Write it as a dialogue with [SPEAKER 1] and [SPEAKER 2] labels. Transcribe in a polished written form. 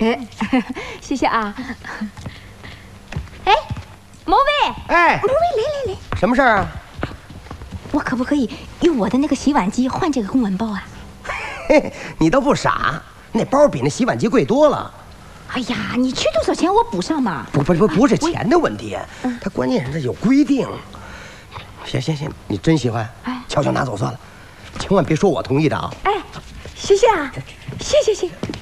[SPEAKER 1] 谢谢啊。哎，某位，
[SPEAKER 2] 哎，
[SPEAKER 1] 某位，来，
[SPEAKER 2] 什么事儿啊？
[SPEAKER 1] 我可不可以用我的那个洗碗机换这个公文包啊？
[SPEAKER 2] 嘿，你都不傻，那包比那洗碗机贵多了。
[SPEAKER 1] 哎呀，你缺多少钱我补上嘛。
[SPEAKER 2] 不是钱的问题，它关键是这有规定。行，你真喜欢，悄悄拿走算了，千万别说我同意的啊。
[SPEAKER 1] 哎，谢谢啊，谢。